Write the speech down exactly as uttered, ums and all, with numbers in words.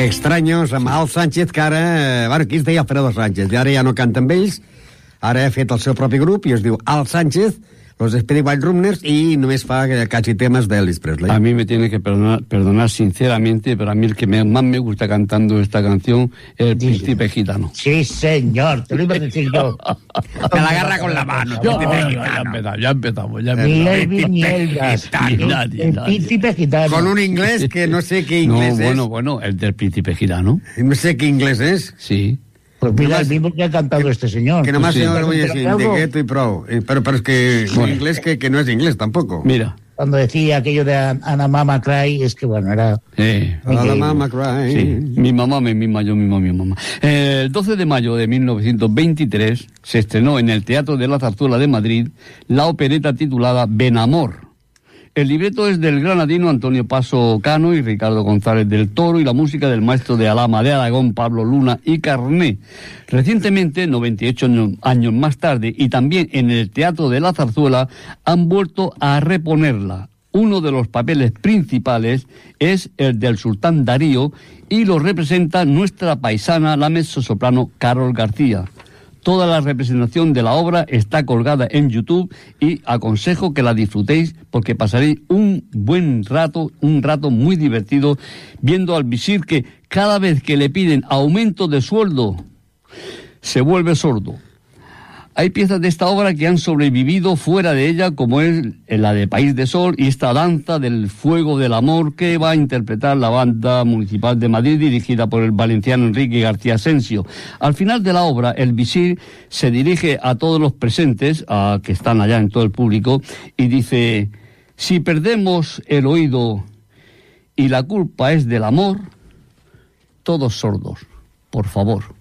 Extraños amb Al Sánchez, que ara... Bueno, aquí es deia Alfredo Sánchez, i ara ja no canta amb ells, ara ha fet el seu propi grup i es diu Al Sánchez, los Speedy White Runners, y només fa casi temas de Elvis Presley. A mí me tiene que perdonar, perdonar sinceramente, pero a mí el que me, más me gusta cantando esta canción es el Sí. Príncipe Gitano. Sí, señor, te lo iba a decir yo. Te la agarra con la mano. Yo, Príncipe ya, Gitano. empezamos, ya empezamos, ya Ni empezamos. Elvis ni Elgas. Gitano. Nadie, El nadie. príncipe gitano. Con un inglés que no sé qué No, inglés bueno, es. bueno, el del Príncipe Gitano, No sé qué inglés es. sí. Pues mira, Nomás- el mismo que ha cantado este señor. Que nomás Sí. se oye Pero sin algo- de gueto y pro. Eh, Pero, pero es que un Bueno. inglés que, que no es inglés tampoco. Mira, Cuando decía aquello de Ana Mama Cry, es que bueno, era... eh, Hola, Increíble. mama cry. sí, mi mamá me mima, yo mimo a mi mamá. Eh, el doce de mayo de mil novecientos veintitrés se estrenó en el Teatro de la Zarzuela de Madrid la opereta titulada Benamor. El libreto es del granadino Antonio Paso Cano y Ricardo González del Toro, y la música del maestro de Alhama de Aragón, Pablo Luna y Carné. Recientemente, noventa y ocho años más tarde, y también en el Teatro de la Zarzuela, han vuelto a reponerla. Uno de los papeles principales es el del sultán Darío y lo representa nuestra paisana, la mezzosoprano Carol García. Toda la representación de la obra está colgada en YouTube y aconsejo que la disfrutéis porque pasaréis un buen rato, un rato muy divertido viendo al visir que cada vez que le piden aumento de sueldo se vuelve sordo. Hay piezas de esta obra que han sobrevivido fuera de ella, como es la de País de Sol y esta danza del fuego del amor que va a interpretar la Banda Municipal de Madrid, dirigida por el valenciano Enrique García Asensio. Al final de la obra, el visir se dirige a todos los presentes, a que están allá en todo el público, y dice: si perdemos el oído y la culpa es del amor, todos sordos, por favor.